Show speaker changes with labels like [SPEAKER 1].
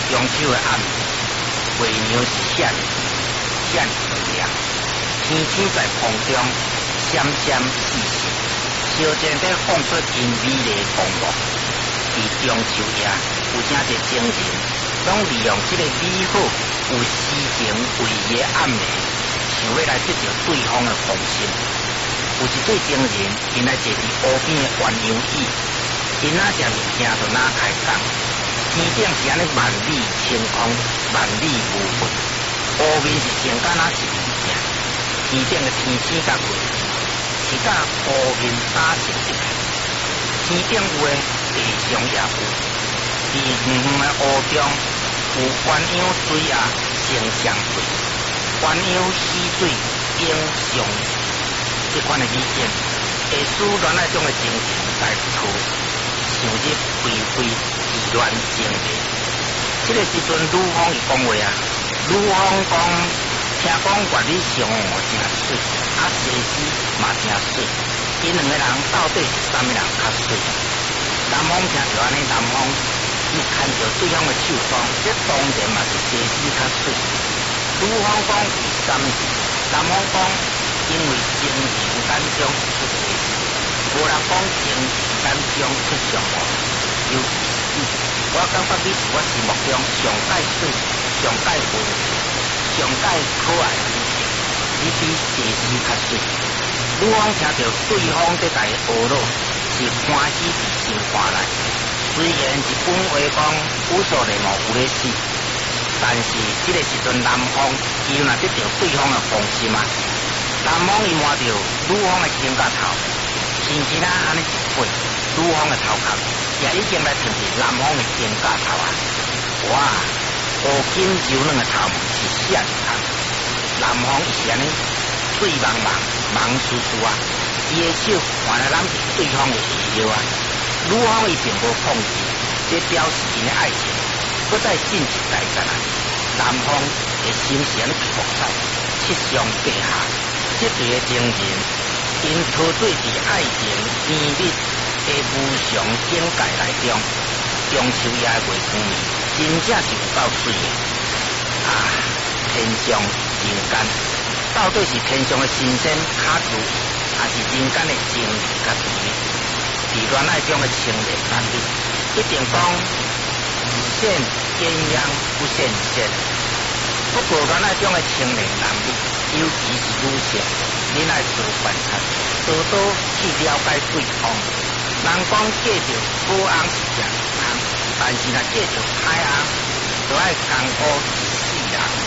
[SPEAKER 1] 中秋的暗暝，月亮是闪亮，天星在空中闪闪烁烁，小前在放出因美丽光芒。伫中秋夜，有真侪情人拢利用这个美好有诗情味意的暗暝，想要来得到对方的芳心。有一对情人，因来坐伫湖边的鸳鸯椅，因哪食物件就哪开讲。天顶是安尼万里晴空，万里无云，湖面是成敢若是物件。天顶的天星甲月亮是甲湖面打成一片。天顶有诶，地上也有。伫远远的湖中，有鸳鸯水啊，成双对，鸳鸯戏水映相这款的美景，会使恋爱中的情人来厝想入非非，意乱情迷。这个时阵，女方伊讲话啊，女方讲，听讲月里上河真水，啊西施嘛真水，因两个人到底是啥物人较水？男方听着安尼，男方伊牵着对方的手讲，这当然嘛是西施较水。女方讲为什么？男方讲，因为情人眼中出西施，无人讲情人眼中出上河。有意思，我感觉你是我心目中上介水、上介温柔、上介可爱的女性，你比西施较水。女方听到对方在家学老，是欢喜伫心肝内。虽然一本话讲有所内幕有咧死，但是这个时阵男方伊有若得到对方的芳心啊。男方伊摸到女方的肩胛头，轻轻啊安尼一挥，女方的头壳也已经来碰伫男方的肩胛头啊！哇，乌金柔软的头毛是闪闪，男方伊是安尼水茫茫、忙酥酥啊，伊的手还来揽住对方的衣腰啊。女方伊并无抗拒，这表示因的爱情搁再进一大层啊！男方的心是安尼扩散，七上八下。这对的情人，因陶醉伫爱情甜蜜的无常境界内中，中秋夜的月光真正是有够水的啊！天上人间，到底是天上的神仙卡住，还是人间的情侣甲甜蜜？伫恋爱中的情人男女，一定讲只羡鸳鸯不羡仙。不过恋爱中的情人男女，尤其是女性，你爱多观察，多多去了解对方。人讲嫁着好翁是食红，但是若嫁着歹翁，就爱艰苦